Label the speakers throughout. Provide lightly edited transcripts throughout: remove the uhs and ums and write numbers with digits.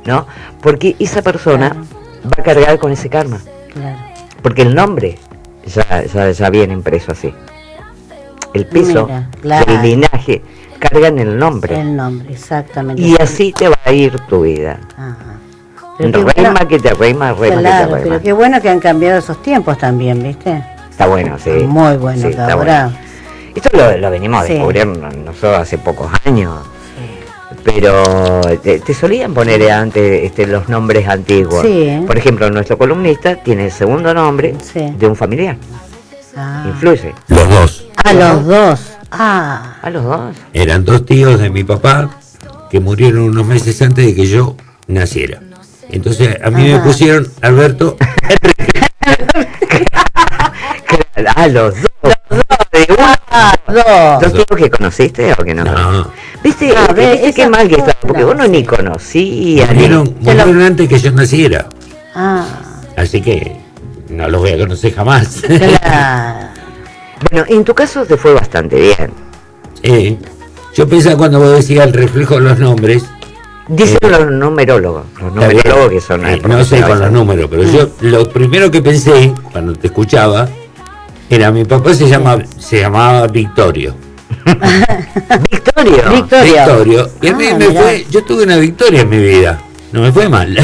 Speaker 1: ¿no? Porque esa persona va a cargar con ese karma.
Speaker 2: Claro.
Speaker 1: Porque el nombre ya viene impreso así. El peso del linaje carga en el nombre.
Speaker 2: El nombre, exactamente.
Speaker 1: Y así te va a ir tu vida.
Speaker 2: Ajá.
Speaker 1: Reima que te reima, reima que te reima.
Speaker 2: Pero qué bueno que han cambiado esos tiempos también, ¿viste?
Speaker 1: Está bueno, sí.
Speaker 2: Muy bueno,
Speaker 1: sí,
Speaker 2: que
Speaker 1: está
Speaker 2: ahora...
Speaker 1: bueno. Esto lo venimos descubriendo nosotros hace pocos años. Sí. Pero te solían poner antes los nombres antiguos.
Speaker 2: Sí.
Speaker 1: Por ejemplo, nuestro columnista tiene el segundo nombre de un familiar. Influye.
Speaker 3: Los dos.
Speaker 2: Los dos.
Speaker 1: ¿A los dos?
Speaker 3: Eran dos tíos de mi papá que murieron unos meses antes de que yo naciera. Entonces a mí me pusieron Alberto Enrique.
Speaker 1: Los dos. ¿Dos tíos que conociste o que no? ¿Viste? ¿Viste qué mal que está? Porque uno ni conocía.
Speaker 3: Murieron antes que yo naciera. Así que no los voy a conocer jamás.
Speaker 1: Bueno, en tu caso te fue bastante bien.
Speaker 3: Yo pensaba cuando vos decías el reflejo de los nombres.
Speaker 1: Dicen los numerólogos que son...
Speaker 3: no sé con los números, pero yo lo primero que pensé cuando te escuchaba era mi papá se llamaba Victorio. Victorio. Y a mí me fue, yo tuve una victoria en mi vida, no me fue mal.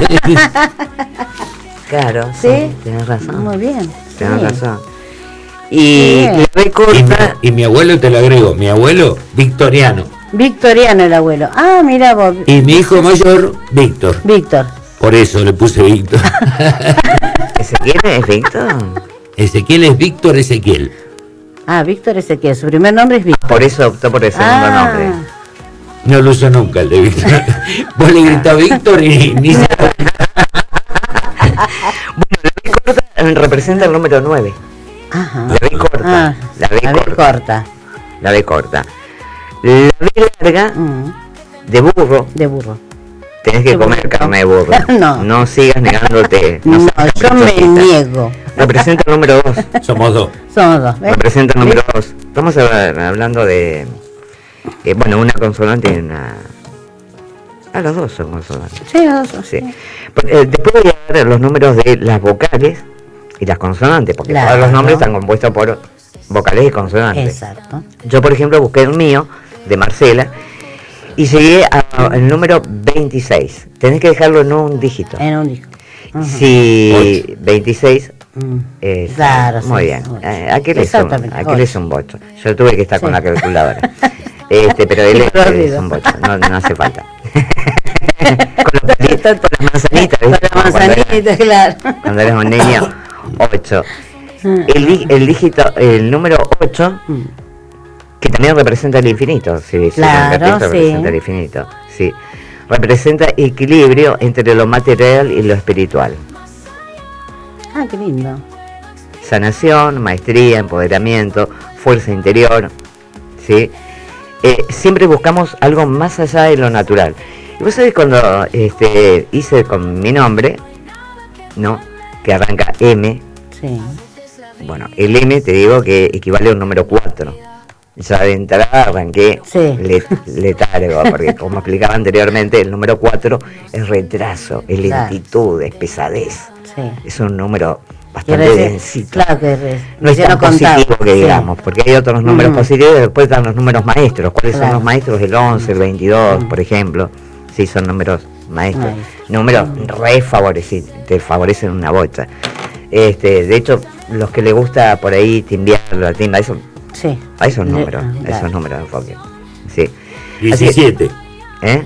Speaker 1: Claro, sí, tienes razón.
Speaker 2: Muy bien.
Speaker 1: Tienes razón. Y la B corta...
Speaker 3: y mi abuelo, te lo agrego, mi abuelo victoriano.
Speaker 2: Victoriano el abuelo. Mira vos.
Speaker 3: Y mi hijo mayor, Víctor. Por eso le puse Víctor.
Speaker 1: ¿Ezequiel es Víctor?
Speaker 3: Ezequiel es Víctor Ezequiel.
Speaker 2: Víctor Ezequiel, su primer nombre es Víctor.
Speaker 1: Por eso optó por el segundo nombre.
Speaker 3: No lo uso nunca el de Víctor. Vos le gritás Víctor y ni se...
Speaker 1: Bueno, la B corta representa el número 9.
Speaker 2: Ajá.
Speaker 1: La B corta. La B corta. La B corta. La B larga de burro. Tenés que comer carne de burro. No sigas negándote.
Speaker 2: Yo me niego.
Speaker 1: Representa el número 2.
Speaker 3: Somos dos.
Speaker 1: Representa el número 2. Estamos hablando de... bueno, una consonante y una... los dos son consonantes.
Speaker 2: Sí, los dos.
Speaker 1: Sí. Después voy a dar los números de las vocales y las consonantes, porque todos los nombres están compuestos por vocales y consonantes.
Speaker 2: Exacto.
Speaker 1: Yo, por ejemplo, busqué el mío, de Marcela, y llegué al número 26. Tenés que dejarlo en un dígito. Si 26 es...
Speaker 2: Claro,
Speaker 1: muy bien. Aquel es un bocho. Yo tuve que estar con la calculadora. Pero él es un bocho, no hace falta. Con los palitos, con las manzanitas, ¿viste?
Speaker 2: Con las manzanitas, claro.
Speaker 1: Cuando eres un niño, 8. El número 8, que también representa el infinito, representa el infinito, sí. Representa equilibrio entre lo material y lo espiritual.
Speaker 2: Qué lindo.
Speaker 1: Sanación, maestría, empoderamiento, fuerza interior, ¿sí? Siempre buscamos algo más allá de lo natural. Y vos sabés cuando hice con mi nombre, ¿no? Que arranca M.
Speaker 2: Sí.
Speaker 1: Bueno, el M te digo que equivale a un número 4. Ya de entrada arranqué letargo, porque como explicaba anteriormente, el número 4 es retraso, es lentitud, es pesadez. Sí. Es un número bastante densito.
Speaker 2: Claro que
Speaker 1: no es tan positivo que digamos, porque hay otros números positivos y después están los números maestros. ¿Cuáles son los maestros? El 11, el 22, por ejemplo. Sí, son números maestros. Números re favorecidos, te favorecen una bocha. De hecho, los que le gusta por ahí timbiar la timba, eso...
Speaker 2: Sí.
Speaker 1: A esos números, esos números de enfoque. Sí.
Speaker 3: 17.
Speaker 1: ¿Eh?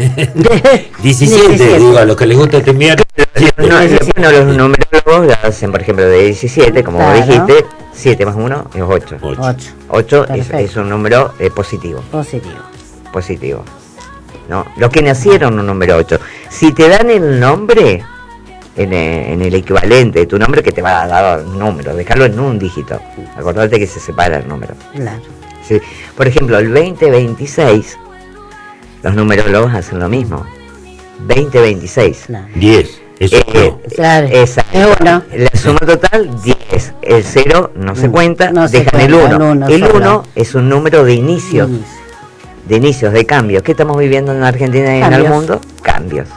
Speaker 3: 17, digo, a los que les gusta timbiar.
Speaker 1: Bueno, los numerólogos hacen, por ejemplo, de 17, como vos dijiste, 7 más 1 es 8. 8 es un número positivo. Positivo. ¿No? Los que nacieron un número 8. Si te dan el nombre, en el equivalente de tu nombre, que te va a dar un número, dejarlo en un dígito. Acordate que se separa el número.
Speaker 2: Claro.
Speaker 1: Sí. Por ejemplo, el 2026, los numerólogos hacen lo mismo. 2026.
Speaker 3: 10. Eso
Speaker 2: claro.
Speaker 1: Exacto.
Speaker 2: Bueno.
Speaker 1: La suma total, 10. El 0 no se cuenta,
Speaker 2: no
Speaker 1: dejan el 1. El 1 es un número de inicios. De inicios, de cambios. ¿Qué estamos viviendo en Argentina y en el mundo? Cambios.